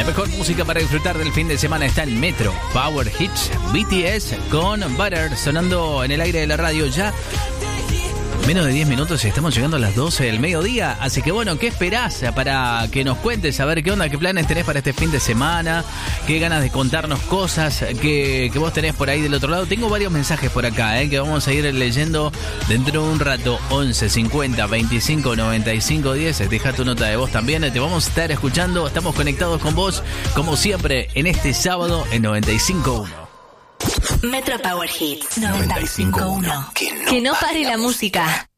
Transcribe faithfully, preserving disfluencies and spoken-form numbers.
La mejor música para disfrutar del fin de semana está en Metro Power Hits. B T S con Butter sonando en el aire de la radio ya. Menos de diez minutos y estamos llegando a las doce del mediodía. Así que bueno, ¿qué esperás para que nos cuentes? A ver qué onda, qué planes tenés para este fin de semana. Qué ganas de contarnos cosas que, que vos tenés por ahí del otro lado. Tengo varios mensajes por acá, ¿eh? Que vamos a ir leyendo dentro de un rato. Once cincuenta veinticinco noventa y cinco diez. Deja tu nota de voz también. Te vamos a estar escuchando. Estamos conectados con vos, como siempre, en este sábado en noventa y cinco punto uno. Metro Power Hits noventa y cinco punto uno. Que no pare la música.